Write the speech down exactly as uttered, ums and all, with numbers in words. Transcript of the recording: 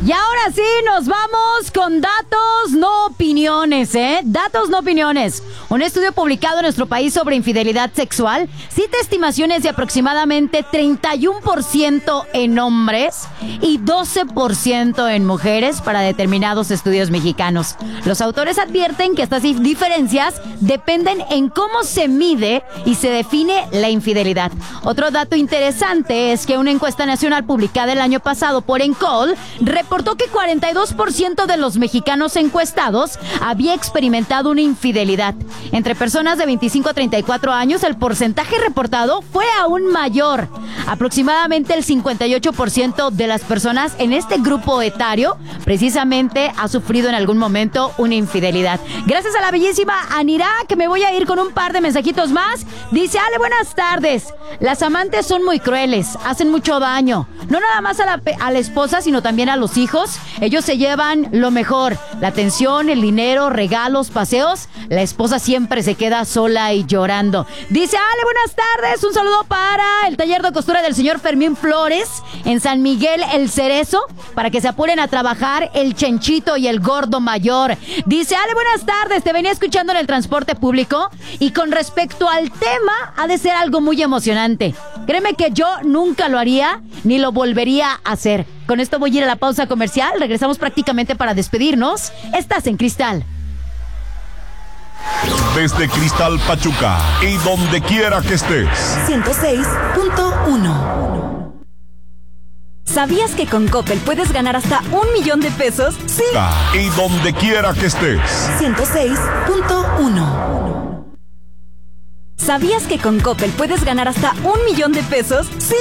Y ahora sí, nos vamos con datos, no opiniones, ¿eh? Datos, no opiniones. Un estudio publicado en nuestro país sobre infidelidad sexual cita estimaciones de aproximadamente treinta y uno por ciento en hombres y doce por ciento en mujeres para determinados estudios mexicanos. Los autores advierten que estas diferencias dependen en cómo se mide y se define la infidelidad. Otro dato interesante es que una encuesta nacional publicada el año pasado por Encol reportó que cuarenta y dos por ciento de los mexicanos encuestados había experimentado una infidelidad. Entre personas de veinticinco a treinta y cuatro años, el porcentaje reportado fue aún mayor. Aproximadamente el cincuenta y ocho por ciento de las personas en este grupo etario precisamente ha sufrido en algún momento una infidelidad. Gracias a la bellísima Anira, que me voy a ir con un par de mensajitos más. Dice: Ale, buenas tardes. Las amantes son muy crueles, hacen mucho daño. No nada más a la, a la esposa, sino también a los hijos. Ellos se llevan lo mejor: la atención, el dinero, regalos, paseos. La esposa siempre se queda sola y llorando. Dice: Ale, buenas tardes. Un saludo para el taller de costura del señor Fermín Flores en San Miguel El Cerezo, para que se apuren a trabajar el Chenchito y el Gordo Mayor. Dice: Ale, buenas tardes. Te venía escuchando en el transporte público y con respecto al tema, ha de ser algo muy emocionante. Créeme que yo nunca lo haría ni lo volvería a hacer. Con esto voy a ir a la pausa comercial. Regresamos prácticamente para despedirnos. Estás en Cristal. Desde Cristal Pachuca y donde quiera que estés. ciento seis punto uno. ¿Sabías que con Coppel puedes ganar hasta un millón de pesos? Sí. Y donde quiera que estés. ciento seis punto uno. ¿Sabías que con Coppel puedes ganar hasta un millón de pesos? Sí.